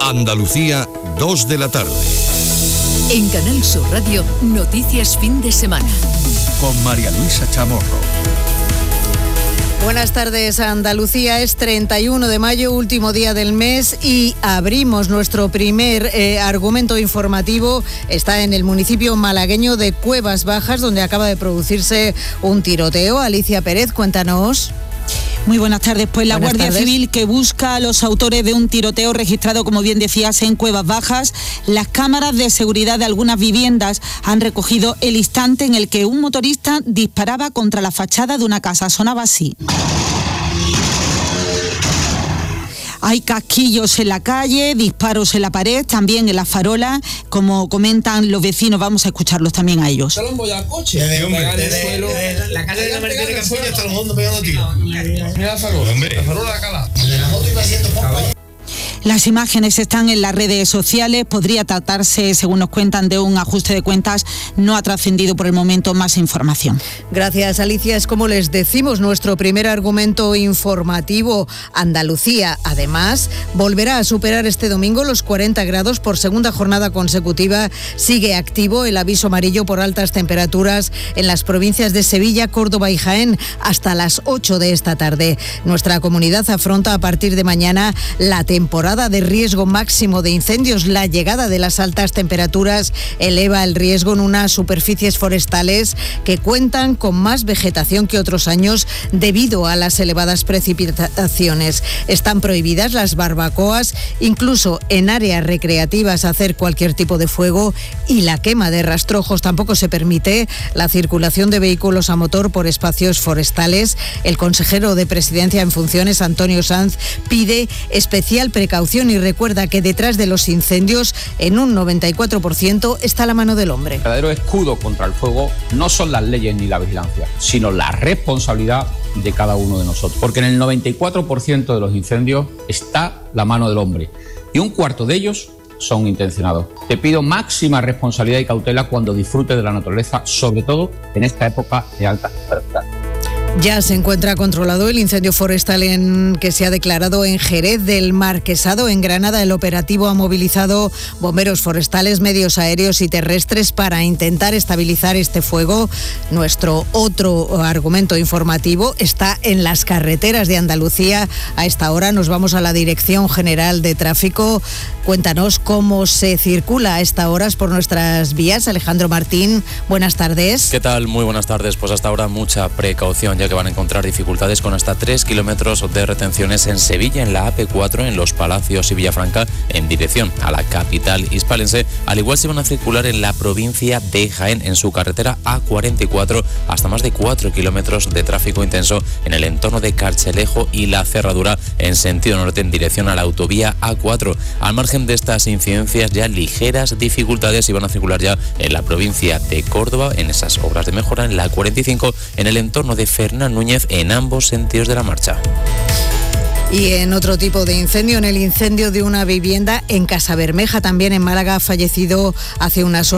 Andalucía, 2 de la tarde. En Canal Sur Radio, Noticias Fin de Semana. Con María Luisa Chamorro. Buenas tardes, Andalucía. Es 31 de mayo, último día del mes, y abrimos nuestro primer argumento informativo. Está en el municipio malagueño de Cuevas Bajas, donde acaba de producirse un tiroteo. Alicia Pérez, cuéntanos. Muy buenas tardes. Pues la Guardia Civil, que busca a los autores de un tiroteo registrado, como bien decías, en Cuevas Bajas. Las cámaras de seguridad de algunas viviendas han recogido el instante en el que un motorista disparaba contra la fachada de una casa. Sonaba así. Hay casquillos en la calle, disparos en la pared, también en las farolas, como comentan los vecinos. Vamos a escucharlos también a ellos. La calle de la Mercedes de Casoya está los dos pegando tiros. Mira la farola de la cala. La moto iba haciendo poco. Las imágenes están en las redes sociales. Podría tratarse, según nos cuentan, de un ajuste de cuentas. No ha trascendido por el momento más información. Gracias, Alicia. Es como les decimos, nuestro primer argumento informativo. Andalucía, además, volverá a superar este domingo los 40 grados por segunda jornada consecutiva. Sigue activo el aviso amarillo por altas temperaturas en las provincias de Sevilla, Córdoba y Jaén hasta las 8 de esta tarde. Nuestra comunidad afronta a partir de mañana la temporada de riesgo máximo de incendios. La llegada de las altas temperaturas eleva el riesgo en unas superficies forestales que cuentan con más vegetación que otros años debido a las elevadas precipitaciones. Están prohibidas las barbacoas, incluso en áreas recreativas hacer cualquier tipo de fuego, y la quema de rastrojos. Tampoco se permite la circulación de vehículos a motor por espacios forestales. El consejero de Presidencia en funciones, Antonio Sanz, pide especial precaución y recuerda que detrás de los incendios, en un 94%, está la mano del hombre. El verdadero escudo contra el fuego no son las leyes ni la vigilancia, sino la responsabilidad de cada uno de nosotros. Porque en el 94% de los incendios está la mano del hombre, y un cuarto de ellos son intencionados. Te pido máxima responsabilidad y cautela cuando disfrutes de la naturaleza, sobre todo en esta época de alta temperatura. Ya se encuentra controlado el incendio forestal que se ha declarado en Jerez del Marquesado. En Granada, el operativo ha movilizado bomberos forestales, medios aéreos y terrestres para intentar estabilizar este fuego. Nuestro otro argumento informativo está en las carreteras de Andalucía. A esta hora nos vamos a la Dirección General de Tráfico. Cuéntanos cómo se circula a estas horas por nuestras vías. Alejandro Martín, buenas tardes. ¿Qué tal? Muy buenas tardes. Pues hasta ahora mucha precaución, ya que van a encontrar dificultades con hasta 3 kilómetros de retenciones en Sevilla, en la AP4, en Los Palacios y Villafranca, en dirección a la capital hispalense. Al igual se van a circular en la provincia de Jaén, en su carretera A44, hasta más de 4 kilómetros de tráfico intenso en el entorno de Carchelejo y La Cerradura, en sentido norte, en dirección a la autovía A4. Al margen de estas incidencias, ya ligeras dificultades iban a circular ya en la provincia de Córdoba, en esas obras de mejora, en la 45, en el entorno de Fernán Núñez, en ambos sentidos de la marcha. Y en otro tipo de incendio, en el incendio de una vivienda en Casabermeja, también en Málaga, ha fallecido hace unas horas